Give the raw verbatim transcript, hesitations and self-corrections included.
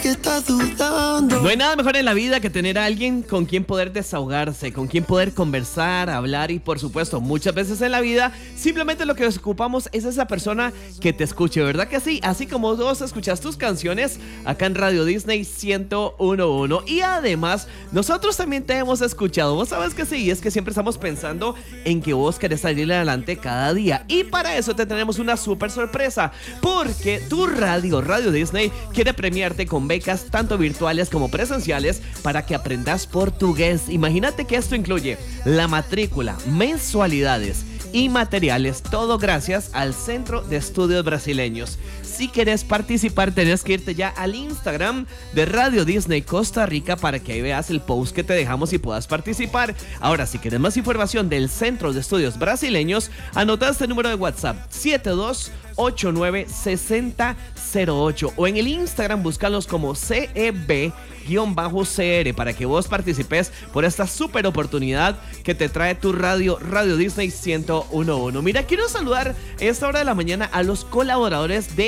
que estás dudando. No hay nada mejor en la vida que tener a alguien con quien poder desahogarse, con quien poder conversar, hablar y por supuesto muchas veces en la vida simplemente lo que nos ocupamos es esa persona que te escuche, ¿verdad que sí? Así como vos escuchas tus canciones acá en Radio Disney ciento uno punto uno y además nosotros también te hemos escuchado, vos sabes que sí, es que siempre estamos pensando en que vos querés salir adelante cada día y para eso te tenemos una súper sorpresa porque tu radio, Radio Disney quiere premiarte con becas tanto virtuales como presenciales para que aprendas portugués. Imagínate que esto incluye la matrícula, mensualidades y materiales, todo gracias al Centro de Estudios Brasileños. Si quieres participar, tenés que irte ya al Instagram de Radio Disney Costa Rica para que ahí veas el post que te dejamos y puedas participar. Ahora, si quieres más información del Centro de Estudios Brasileños, anota este número de WhatsApp siete dos ocho nueve seis cero cero ocho o en el Instagram búscalos como C E B C R para que vos participes por esta súper oportunidad que te trae tu radio, Radio Disney ciento uno punto uno. Mira, quiero saludar a esta hora de la mañana a los colaboradores de